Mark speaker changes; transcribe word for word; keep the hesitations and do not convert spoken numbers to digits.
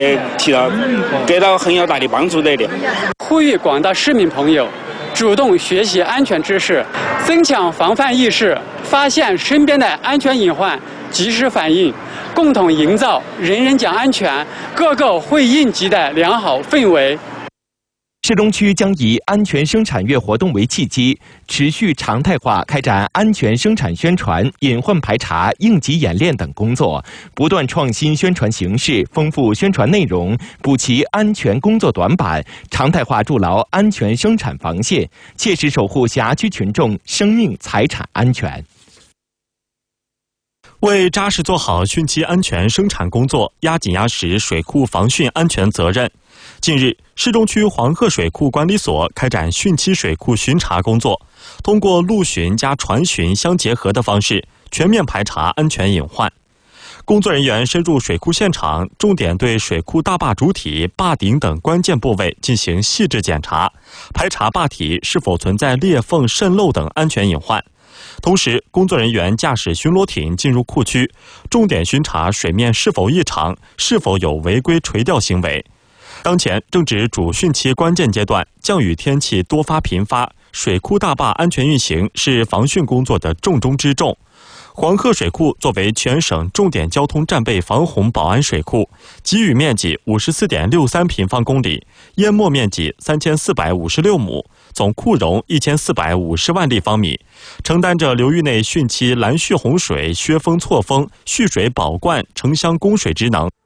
Speaker 1: 呃，提到给到很有大的帮助的的。
Speaker 2: 呼吁广大市民朋友主动学习安全知识，增强防范意识，发现身边的安全隐患，及时反应，共同营造人人讲安全、个个会应急的良好氛围。
Speaker 3: 市东区将以安全生产月活动为契机，持续常态化开展安全生产宣传、隐患排查、应急演练等工作，不断创新宣传形式，丰富宣传内容，补齐安全工作短板，常态化筑牢安全生产防线，切实守护辖区群众生命财产安全。
Speaker 4: 为扎实做好汛期安全生产工作，压紧压实水库防汛安全责任。近日，市中区黄鹤水库管理所开展汛期水库巡查工作，通过陆巡加船巡相结合的方式，全面排查安全隐患。工作人员深入水库现场，重点对水库大坝主体、坝顶等关键部位进行细致检查，排查坝体是否存在裂缝、渗漏等安全隐患。同时，工作人员驾驶巡逻艇进入库区，重点巡查水面是否异常，是否有违规垂钓行为。当前正值主汛期关键阶段，降雨天气多发频发，水库大坝安全运行是防汛工作的重中之重。黄鹤水库作为全省重点交通战备防洪保安水库，给予面积 五十四点六三平方公里，淹没面积三千四百五十六亩，总库容一千四百五十万立方米，承担着流域内汛期拦蓄洪水、削峰错峰、蓄水保灌、城乡供水职能。